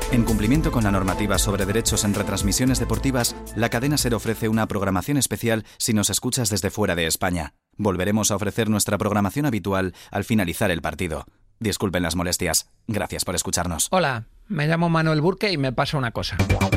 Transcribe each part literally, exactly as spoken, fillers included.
En cumplimiento con la normativa sobre derechos en retransmisiones deportivas, la cadena SER ofrece una programación especial si nos escuchas desde fuera de España. Volveremos a ofrecer nuestra programación habitual al finalizar el partido. Disculpen las molestias. Gracias por escucharnos. Hola, me llamo Manuel Burke y me pasa una cosa.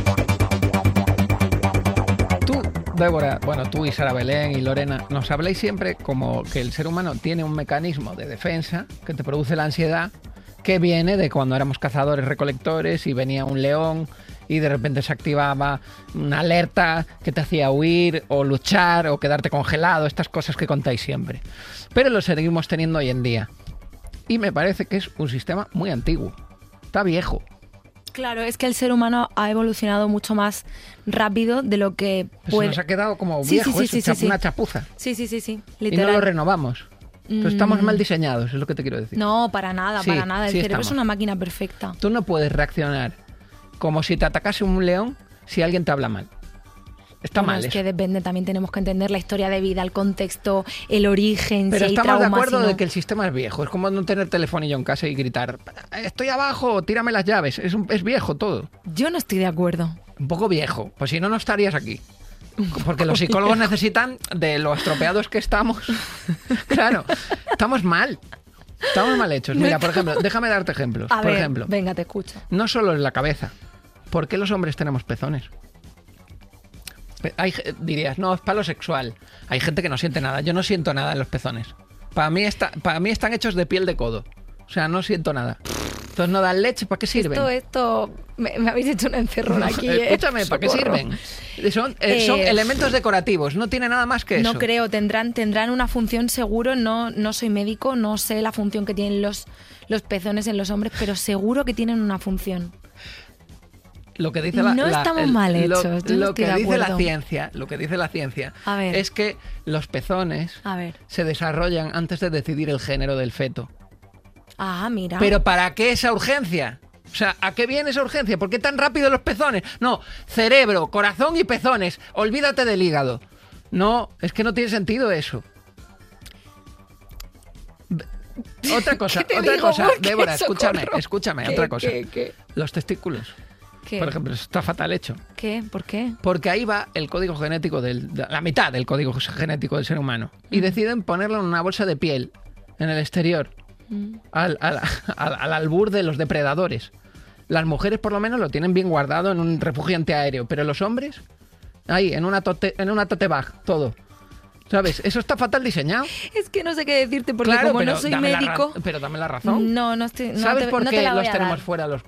Tú, Débora, bueno, tú y Sara Belén y Lorena, nos habláis siempre como que el ser humano tiene un mecanismo de defensa que te produce la ansiedad, que viene de cuando éramos cazadores recolectores y venía un león y de repente se activaba una alerta que te hacía huir o luchar o quedarte congelado, estas cosas que contáis siempre. Pero lo seguimos teniendo hoy en día. Y me parece que es un sistema muy antiguo. Está viejo. Claro, es que el ser humano ha evolucionado mucho más rápido de lo que puede... Se nos ha quedado como Sí, viejo, sí, sí, eso, sí, chap- sí, sí. una chapuza. Sí, sí, sí, sí, Y no literal. lo renovamos. Entonces Mm. estamos mal diseñados, es lo que te quiero decir. No, para nada, Sí, para nada. El sí cerebro estamos. es una máquina perfecta. Tú no puedes reaccionar como si te atacase un león si alguien te habla mal. Está Bueno, mal es eso. que depende, también tenemos que entender la historia de vida, el contexto, el origen, Pero si hay estamos de traumas, acuerdo si no. de que el sistema es viejo. Es como no tener telefonillo en casa y gritar, estoy abajo, tírame las llaves. Es, un- es viejo todo. Yo no estoy de acuerdo. Un poco viejo. Pues si no, no estarías aquí. Porque los psicólogos necesitan de lo estropeados que estamos. Claro, estamos mal. Estamos mal hechos. Mira, por ejemplo, déjame darte ejemplos. A por ver, ejemplo, venga, te escucho. no solo es la cabeza. ¿Por qué los hombres tenemos pezones? Pe- Hay, ge- dirías, no, es palo sexual. Hay gente que no siente nada. Yo no siento nada en los pezones. Para mí, está, para mí están hechos de piel de codo. O sea, no siento nada. Entonces no dan leche, ¿para qué sirven? Esto, esto, me, me habéis hecho una encerrona aquí. ¿eh? Escúchame, ¿para qué Socorro. sirven? Son, eh, son Eh, elementos decorativos, no tiene nada más que eso. No creo, tendrán, tendrán una función seguro, no, no soy médico, no sé la función que tienen los, los pezones en los hombres, pero seguro que tienen una función. Lo que dice la, No la- estamos el- mal lo- hechos, yo no lo estoy que de dice la acuerdo. ciencia, lo que dice la ciencia A ver. es que los pezones A ver. se desarrollan antes de decidir el género del feto. Ah, mira. Pero ¿para qué esa urgencia? O sea, ¿a qué viene esa urgencia? ¿Por qué tan rápido los pezones? No, cerebro, corazón y pezones. Olvídate del hígado. No, es que no tiene sentido eso. B- Otra cosa, ¿Qué te otra digo? cosa, ¿Por qué? Débora, escúchame, Socorro. escúchame, ¿Qué, otra cosa. qué, qué? Los testículos, ¿Qué? por ejemplo, eso está fatal hecho. ¿Qué? ¿Por qué? Porque ahí va el código genético del, de- la mitad del código genético del ser humano. Y deciden ponerlo en una bolsa de piel, en el exterior, al, al, al, al albur de los depredadores. Las mujeres por lo menos lo tienen bien guardado en un refugio antiaéreo, pero los hombres, ahí, en una tote, en una tote bag, todo. ¿Sabes? Eso está fatal diseñado. Es que no sé qué decirte porque Claro, como pero no soy dame la ra- médico... pero dame la razón. No, no estoy... No ¿Sabes te, por no qué te la los voy a tenemos dar. fuera los,